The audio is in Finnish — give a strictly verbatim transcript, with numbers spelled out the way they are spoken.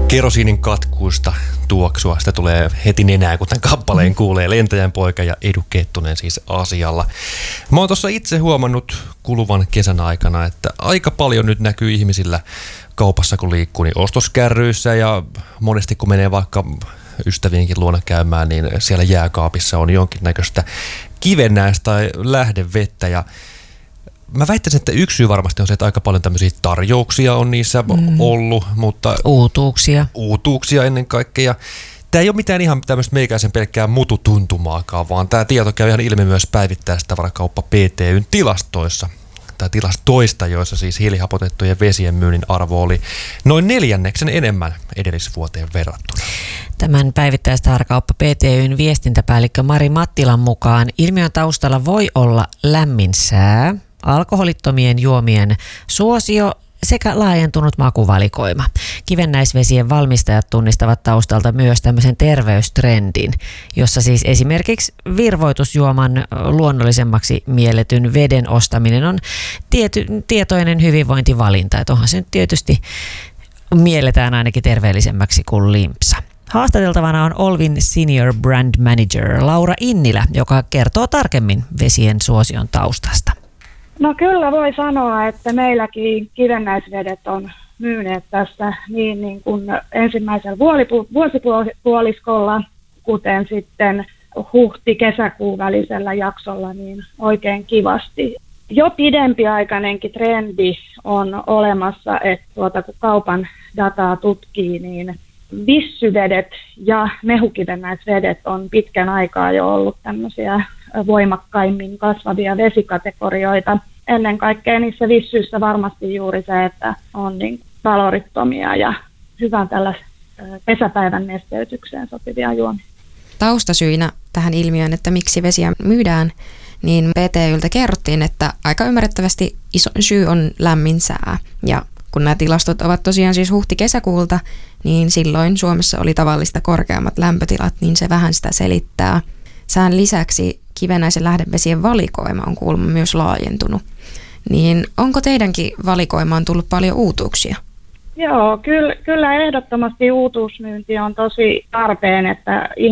Kerosiinin katkuista tuoksua. Sitä tulee heti nenään, kun tämän kappaleen kuulee. Lentäjän poika ja Edu Kettunen siis asialla. Mä oon tuossa itse huomannut kuluvan kesän aikana, että aika paljon nyt näkyy ihmisillä kaupassa, kun liikkuu, niin ostoskärryissä ja monesti kun menee vaikka ystävienkin luona käymään, niin siellä jääkaapissa on jonkinnäköistä kivennäistä tai lähdevettä ja mä väittäisin, että yksi syy varmasti on se, että aika paljon tämmöisiä tarjouksia on niissä mm. ollut, mutta uutuuksia. Uutuuksia ennen kaikkea. Tämä ei ole mitään ihan tämmöistä meikäisen pelkkää mututuntumaakaan, vaan tämä tieto käy ihan ilmi myös päivittäistavarakauppa P T Y:n tilastoissa, tai tilastoista, joissa siis hiilihapotettujen vesien myynnin arvo oli noin neljänneksen enemmän edellisvuoteen verrattuna. Tämän päivittäistavarakauppa P T Y:n viestintäpäällikkö Mari Mattilan mukaan ilmiön taustalla voi olla lämmin sää, alkoholittomien juomien suosio sekä laajentunut makuvalikoima. Kivennäisvesien valmistajat tunnistavat taustalta myös tämmöisen terveystrendin, jossa siis esimerkiksi virvoitusjuoman luonnollisemmaksi mielletyn veden ostaminen on tiety, tietoinen hyvinvointivalinta. Että onhan se nyt tietysti mielletään ainakin terveellisemmäksi kuin limpsa. Haastateltavana on Olvin Senior Brand Manager Laura Innilä, joka kertoo tarkemmin vesien suosion taustasta. No kyllä voi sanoa, että meilläkin kivennäisvedet on myyneet tässä niin, niin kuin ensimmäisellä vuosipuoliskolla, kuten sitten huhti-kesäkuun välisellä jaksolla niin oikein kivasti. Jo pidempiaikainenkin trendi on olemassa, että tuota, kun kaupan dataa tutkii, niin vissyvedet ja mehukivennäisvedet on pitkän aikaa jo ollut tämmöisiä voimakkaimmin kasvavia vesikategorioita. Ennen kaikkea niissä vissyissä varmasti juuri se, että on niin kalorittomia ja hyvän tällaisen pesäpäivän nesteytykseen sopivia juomia. Taustasyinä tähän ilmiöön, että miksi vesiä myydään, niin P T Y:ltä kerrottiin, että aika ymmärrettävästi iso syy on lämmin sää. Ja kun nämä tilastot ovat tosiaan siis huhti-kesäkuulta, niin silloin Suomessa oli tavallista korkeammat lämpötilat, niin se vähän sitä selittää. Sään lisäksi kivennäisen lähdevesien valikoima on kuulemma myös laajentunut. Niin onko teidänkin valikoimaan tullut paljon uutuuksia? Joo, kyllä, kyllä ehdottomasti uutuusmyynti on tosi tarpeen, että